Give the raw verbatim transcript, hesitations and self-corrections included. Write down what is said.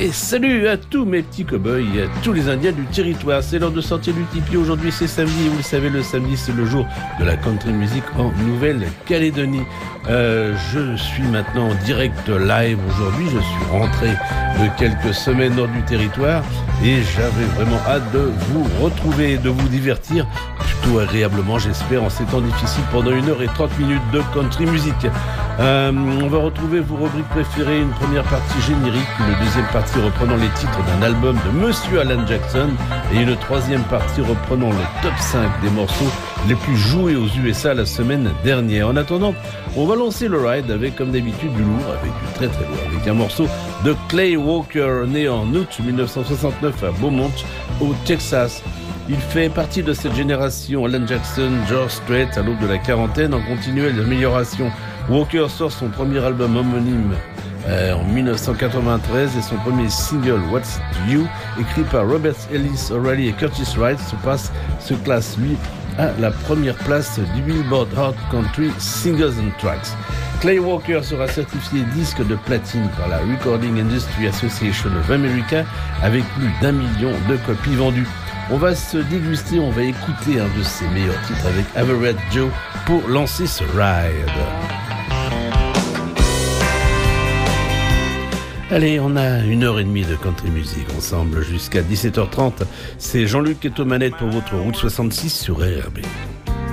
Et salut à tous mes petits cow-boys et à tous les Indiens du territoire. C'est l'heure de sortir du tipi. Aujourd'hui c'est samedi. Vous le savez, le samedi c'est le jour de la country music en Nouvelle-Calédonie. Euh, je suis maintenant en direct live aujourd'hui. Je suis rentré de quelques semaines hors du territoire et j'avais vraiment hâte de vous retrouver et de vous divertir plutôt agréablement, j'espère, en ces temps difficiles pendant une heure et trente minutes de country music. Euh, on va retrouver vos rubriques préférées, une première partie générique, une deuxième partie reprenant les titres d'un album de Monsieur Alan Jackson et une troisième partie reprenant le top cinq des morceaux les plus joués aux U S A la semaine dernière. En attendant, on va lancer le ride avec, comme d'habitude, du lourd, avec du très très lourd, avec un morceau de Clay Walker, né en août dix-neuf cent soixante-neuf à Beaumont, au Texas. Il fait partie de cette génération Alan Jackson, George Strait, à l'aube de la quarantaine, en continuelle amélioration. Walker sort son premier album homonyme euh, en dix-neuf cent quatre-vingt-treize et son premier single What's to You, écrit par Robert Ellis, O'Reilly et Curtis Wright, se, passe, se classe lui à la première place du Billboard Hot Country Singles and Tracks. Clay Walker sera certifié disque de platine par la Recording Industry Association of America avec plus d'un million de copies vendues. On va se déguster, on va écouter un de ses meilleurs titres avec Average Joe pour lancer ce ride. Allez, on a une heure et demie de country music ensemble jusqu'à dix-sept heures trente. C'est Jean-Luc qui est aux manettes pour votre Route soixante-six sur R R B.